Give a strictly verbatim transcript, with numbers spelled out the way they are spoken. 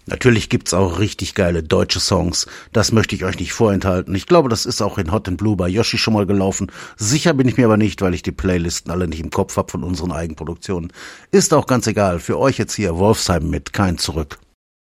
Natürlich gibt's auch richtig geile deutsche Songs. Das möchte ich euch nicht vorenthalten. Ich glaube, das ist auch in Hot and Blue bei Yoshi schon mal gelaufen. Sicher bin ich mir aber nicht, weil ich die Playlisten alle nicht im Kopf hab von unseren Eigenproduktionen. Ist auch ganz egal. Für euch jetzt hier Wolfsheim mit Kein Zurück.